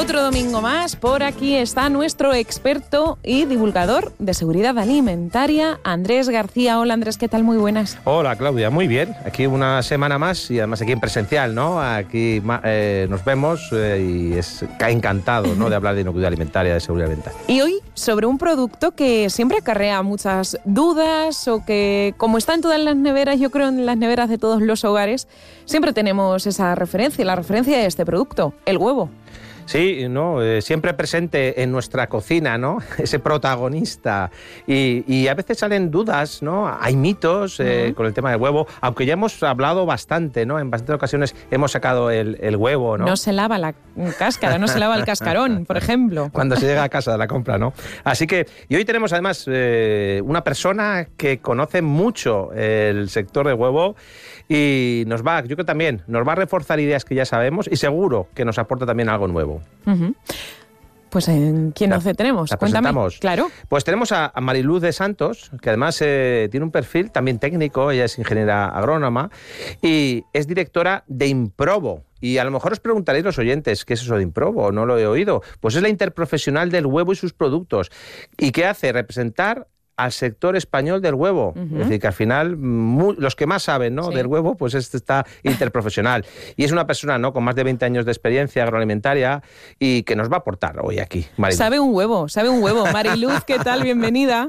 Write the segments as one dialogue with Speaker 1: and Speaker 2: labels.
Speaker 1: Otro domingo más, por aquí está nuestro experto y divulgador de seguridad alimentaria, Andrés García. Hola Andrés, ¿qué tal? Muy buenas.
Speaker 2: Hola Claudia, muy bien. Aquí una semana más y además aquí en presencial, ¿no? Aquí nos vemos y encantado, ¿no? De hablar de inocuidad alimentaria, de seguridad alimentaria.
Speaker 1: Y hoy sobre un producto que siempre acarrea muchas dudas o que, como está en todas las neveras, yo creo en las neveras de todos los hogares, siempre tenemos esa referencia, la referencia de este producto, el huevo.
Speaker 2: Sí, ¿no? Siempre presente en nuestra cocina, ¿no? Ese protagonista. Y a veces salen dudas, ¿no? Hay mitos con el tema del huevo, aunque ya hemos hablado bastante, ¿no? En bastantes ocasiones hemos sacado el huevo, ¿no?
Speaker 1: No se lava la cáscara, no se lava el cascarón, por ejemplo.
Speaker 2: Cuando se llega a casa de la compra, ¿no? Así que, y hoy tenemos además una persona que conoce mucho el sector del huevo y yo creo también, nos va a reforzar ideas que ya sabemos y seguro que nos aporta también algo nuevo.
Speaker 1: Uh-huh. Pues ¿en quién nos tenemos?
Speaker 2: La
Speaker 1: Cuéntame.
Speaker 2: Presentamos.
Speaker 1: Claro.
Speaker 2: Pues tenemos a Mariluz de Santos, que además tiene un perfil también técnico, ella es ingeniera agrónoma y es directora de Improbo. Y a lo mejor os preguntaréis los oyentes, ¿qué es eso de Improbo? No lo he oído. Pues es la interprofesional del huevo y sus productos. ¿Y qué hace? Representar al sector español del huevo. Uh-huh. Es decir, que al final los que más saben, ¿no? Sí. Del huevo, pues está interprofesional. Y es una persona, ¿no? Con más de 20 años de experiencia agroalimentaria y que nos va a aportar hoy aquí, Mariluz.
Speaker 1: Sabe un huevo. Mariluz, ¿qué tal? Bienvenida.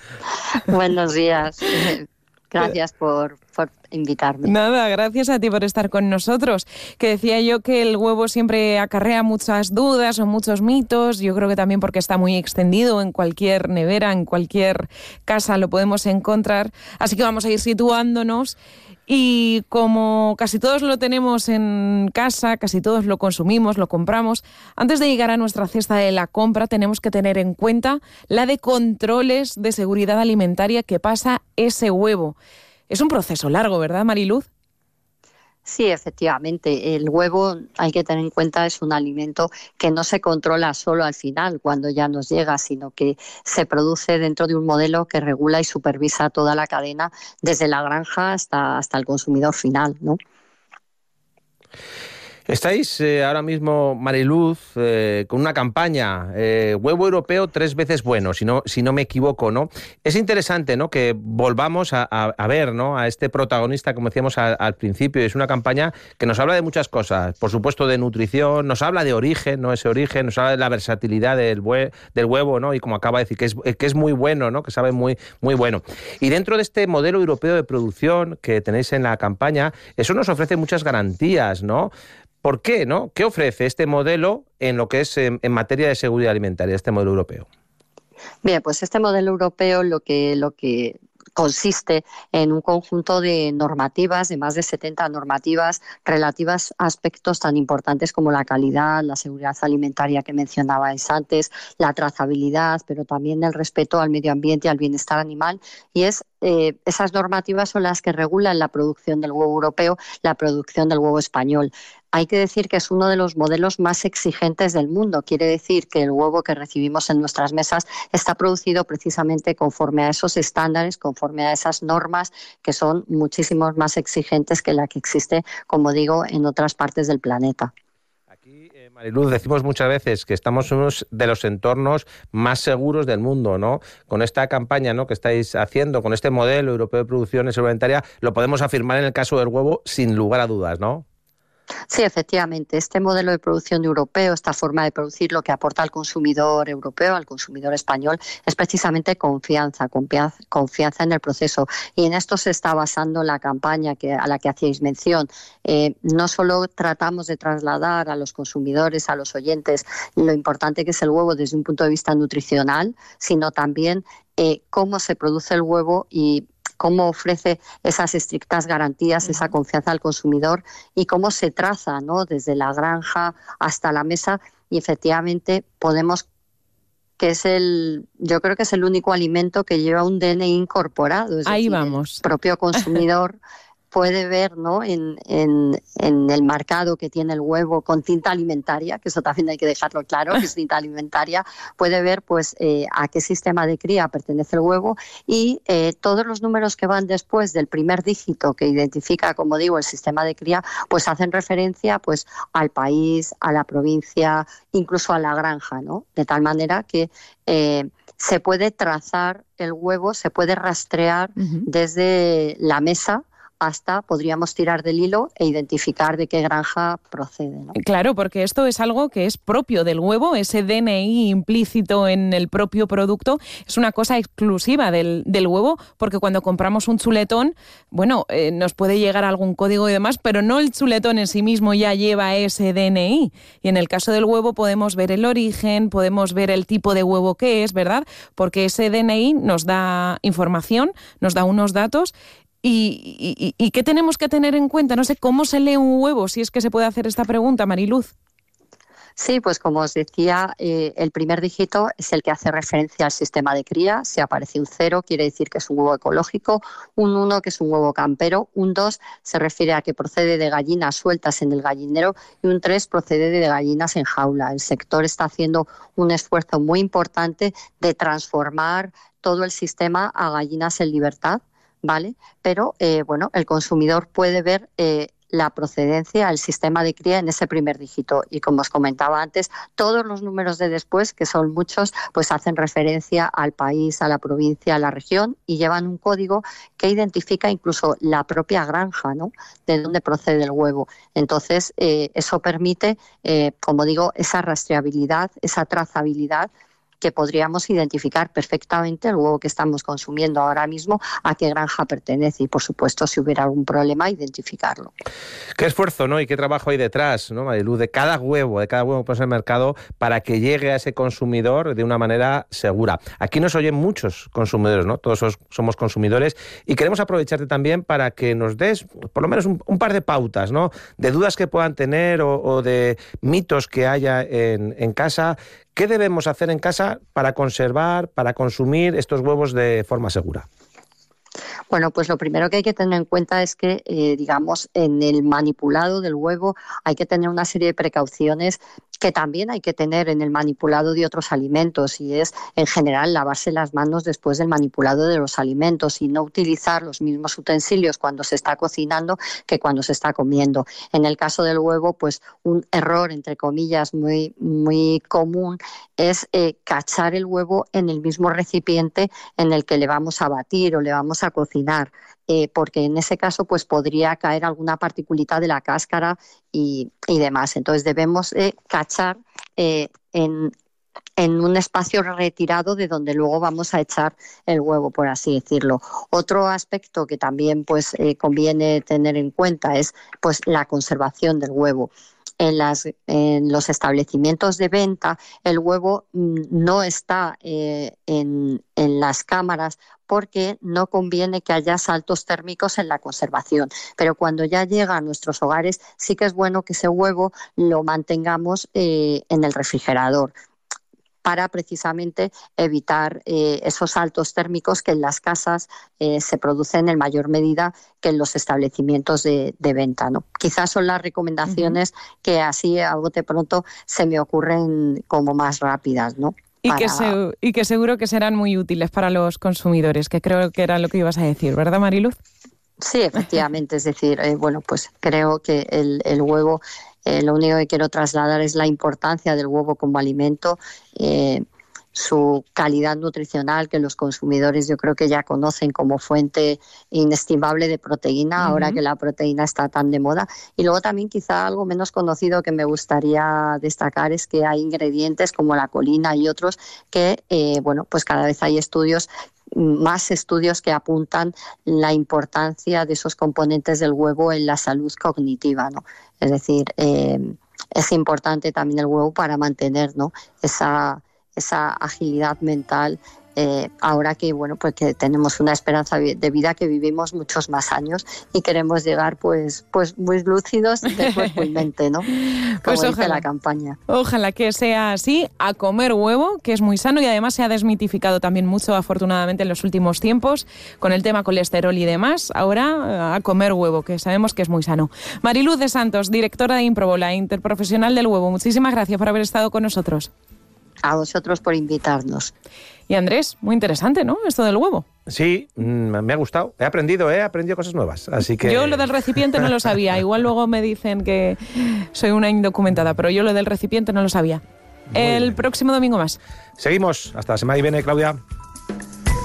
Speaker 3: Buenos días. Gracias por invitarme.
Speaker 1: Nada, gracias a ti por estar con nosotros. Que decía yo que el huevo siempre acarrea muchas dudas o muchos mitos. Yo creo que también porque está muy extendido en cualquier nevera, en cualquier casa lo podemos encontrar. Así que vamos a ir situándonos. Y como casi todos lo tenemos en casa, casi todos lo consumimos, lo compramos, antes de llegar a nuestra cesta de la compra tenemos que tener en cuenta la de controles de seguridad alimentaria que pasa ese huevo. Es un proceso largo, ¿verdad, Mariluz?
Speaker 3: Sí, efectivamente. El huevo, hay que tener en cuenta, es un alimento que no se controla solo al final, cuando ya nos llega, sino que se produce dentro de un modelo que regula y supervisa toda la cadena, desde la granja hasta el consumidor final, ¿no?
Speaker 2: Estáis ahora mismo, Mariluz, con una campaña, huevo europeo 3 veces bueno, si no me equivoco, ¿no? Es interesante, ¿no? Que volvamos a ver, ¿no? A este protagonista, como decíamos al principio. Es una campaña que nos habla de muchas cosas, por supuesto de nutrición, nos habla de origen, ¿no? Ese origen, nos habla de la versatilidad del huevo, ¿no? Y como acaba de decir, que es muy bueno, ¿no? Que sabe muy, muy bueno. Y dentro de este modelo europeo de producción que tenéis en la campaña, eso nos ofrece muchas garantías, ¿no? ¿Por qué, no? ¿Qué ofrece este modelo en lo que es en materia de seguridad alimentaria, este modelo europeo?
Speaker 3: Bien, pues este modelo europeo lo que consiste en un conjunto de normativas, de más de 70 normativas relativas a aspectos tan importantes como la calidad, la seguridad alimentaria que mencionabais antes, la trazabilidad, pero también el respeto al medio ambiente y al bienestar animal. Y esas normativas son las que regulan la producción del huevo europeo, la producción del huevo español. Hay que decir que es uno de los modelos más exigentes del mundo. Quiere decir que el huevo que recibimos en nuestras mesas está producido precisamente conforme a esos estándares, conforme a esas normas que son muchísimo más exigentes que la que existe, como digo, en otras partes del planeta.
Speaker 2: Aquí, Mariluz, decimos muchas veces que estamos en uno de los entornos más seguros del mundo, ¿no? Con esta campaña, ¿no? Que estáis haciendo, con este modelo europeo de producción alimentaria, lo podemos afirmar en el caso del huevo sin lugar a dudas, ¿no?
Speaker 3: Sí, efectivamente. Este modelo de producción europeo, esta forma de producir, lo que aporta al consumidor europeo, al consumidor español, es precisamente confianza en el proceso. Y en esto se está basando la campaña a la que hacíais mención. No solo tratamos de trasladar a los consumidores, a los oyentes, lo importante que es el huevo desde un punto de vista nutricional, sino también cómo se produce el huevo y cómo ofrece esas estrictas garantías, esa confianza al consumidor y cómo se traza, ¿no? Desde la granja hasta la mesa. Y efectivamente yo creo que es el único alimento que lleva un DNI incorporado. Es
Speaker 1: Ahí
Speaker 3: decir,
Speaker 1: vamos.
Speaker 3: El propio consumidor puede ver, ¿no?, en el marcado que tiene el huevo con cinta alimentaria, que eso también hay que dejarlo claro, que es cinta alimentaria, puede ver pues a qué sistema de cría pertenece el huevo y todos los números que van después del primer dígito que identifica, como digo, el sistema de cría, pues hacen referencia pues al país, a la provincia, incluso a la granja, ¿no? De tal manera que se puede trazar el huevo, se puede rastrear desde la mesa hasta podríamos tirar del hilo e identificar de qué granja procede, ¿no?
Speaker 1: Claro, porque esto es algo que es propio del huevo, ese DNI implícito en el propio producto es una cosa exclusiva del huevo, porque cuando compramos un chuletón, bueno, nos puede llegar algún código y demás, pero no el chuletón en sí mismo ya lleva ese DNI. Y en el caso del huevo podemos ver el origen, podemos ver el tipo de huevo que es, ¿verdad? Porque ese DNI nos da información, nos da unos datos. ¿Y qué tenemos que tener en cuenta? No sé, ¿cómo se lee un huevo? Si es que se puede hacer esta pregunta, Mariluz.
Speaker 3: Sí, pues como os decía, el primer dígito es el que hace referencia al sistema de cría. Si aparece un 0, quiere decir que es un huevo ecológico, un 1, que es un huevo campero, un 2 se refiere a que procede de gallinas sueltas en el gallinero y un 3 procede de gallinas en jaula. El sector está haciendo un esfuerzo muy importante de transformar todo el sistema a gallinas en libertad, ¿vale? Pero, bueno, el consumidor puede ver la procedencia, el sistema de cría en ese primer dígito. Y como os comentaba antes, todos los números de después, que son muchos, pues hacen referencia al país, a la provincia, a la región y llevan un código que identifica incluso la propia granja, ¿no?, de dónde procede el huevo. Entonces, eso permite, como digo, esa rastreabilidad, esa trazabilidad, que podríamos identificar perfectamente el huevo que estamos consumiendo ahora mismo, a qué granja pertenece y, por supuesto, si hubiera algún problema, identificarlo.
Speaker 2: Qué esfuerzo, ¿no? Y qué trabajo hay detrás, ¿no, Mariluz? De cada huevo que pone en el mercado para que llegue a ese consumidor de una manera segura. Aquí nos oyen muchos consumidores, ¿no? Todos somos consumidores y queremos aprovecharte también para que nos des por lo menos un par de pautas, ¿no?, de dudas que puedan tener o de mitos que haya en casa. ¿Qué debemos hacer en casa para conservar, para consumir estos huevos de forma segura?
Speaker 3: Bueno, pues lo primero que hay que tener en cuenta es que, digamos, en el manipulado del huevo hay que tener una serie de precauciones que también hay que tener en el manipulado de otros alimentos, y es, en general, lavarse las manos después del manipulado de los alimentos y no utilizar los mismos utensilios cuando se está cocinando que cuando se está comiendo. En el caso del huevo, pues un error, entre comillas, muy, muy común es cachar el huevo en el mismo recipiente en el que le vamos a batir o le vamos a cocinar, porque en ese caso pues podría caer alguna particulita de la cáscara y demás. Entonces debemos cachar en un espacio retirado de donde luego vamos a echar el huevo, por así decirlo. Otro aspecto que también pues conviene tener en cuenta es pues la conservación del huevo. En los establecimientos de venta, el huevo no está en las cámaras porque no conviene que haya saltos térmicos en la conservación. Pero cuando ya llega a nuestros hogares, sí que es bueno que ese huevo lo mantengamos en el refrigerador, para precisamente evitar esos saltos térmicos que en las casas se producen en mayor medida que en los establecimientos de venta, ¿no? Quizás son las recomendaciones que así a bote pronto se me ocurren como más rápidas, ¿no?
Speaker 1: Y que seguro que serán muy útiles para los consumidores, que creo que era lo que ibas a decir, ¿verdad, Mariluz?
Speaker 3: Sí, efectivamente, es decir, bueno, pues creo que el huevo, lo único que quiero trasladar es la importancia del huevo como alimento, su calidad nutricional, que los consumidores yo creo que ya conocen como fuente inestimable de proteína, ahora que la proteína está tan de moda. Y luego también quizá algo menos conocido que me gustaría destacar es que hay ingredientes como la colina y otros que, bueno, pues cada vez hay más estudios que apuntan la importancia de esos componentes del huevo en la salud cognitiva, ¿no? Es decir, es importante también el huevo para mantener, ¿no?, esa agilidad mental ahora que bueno, pues que tenemos una esperanza de vida, que vivimos muchos más años y queremos llegar pues muy lúcidos de cuerpo y mente, ¿no? Como
Speaker 1: Pues
Speaker 3: dice la campaña.
Speaker 1: Ojalá que sea así, a comer huevo, que es muy sano y además se ha desmitificado también mucho, afortunadamente, en los últimos tiempos con el tema colesterol y demás. Ahora a comer huevo, que sabemos que es muy sano. Mariluz de Santos, directora de Improbola, interprofesional del huevo. Muchísimas gracias por haber estado con nosotros.
Speaker 3: A vosotros por invitarnos.
Speaker 1: Y Andrés, muy interesante, ¿no? Esto del huevo.
Speaker 2: Sí, me ha gustado. He aprendido cosas nuevas. Así que...
Speaker 1: Yo lo del recipiente no lo sabía. Igual luego me dicen que soy una indocumentada, pero yo lo del recipiente no lo sabía. El próximo domingo más.
Speaker 2: Seguimos. Hasta la semana que viene, Claudia.